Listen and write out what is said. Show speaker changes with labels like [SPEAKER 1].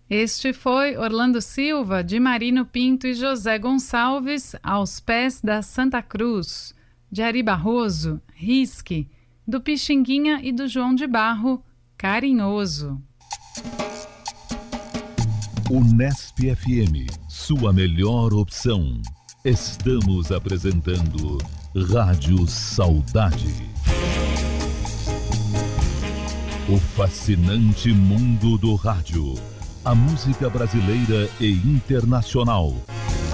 [SPEAKER 1] Este foi Orlando Silva, de Marino Pinto e José Gonçalves, Aos Pés da Santa Cruz, de Ari Barroso, Risque, do Pixinguinha e do João de Barro, Carinhoso.
[SPEAKER 2] Unesp FM, sua melhor opção. Estamos apresentando Rádio Saudade. O fascinante mundo do rádio. A música brasileira e internacional,